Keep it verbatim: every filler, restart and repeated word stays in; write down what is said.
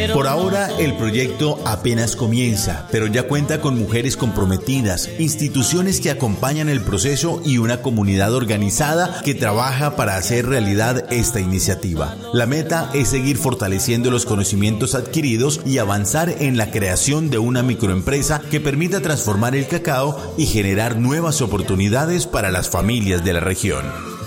Por ahora, el proyecto apenas comienza, pero ya cuenta con mujeres comprometidas, instituciones que acompañan el proceso y una comunidad organizada que trabaja para hacer realidad esta iniciativa. La meta es seguir fortaleciendo los conocimientos adquiridos y avanzar en la creación de una microempresa que permita transformar el cacao y generar nuevas oportunidades para las familias de la región.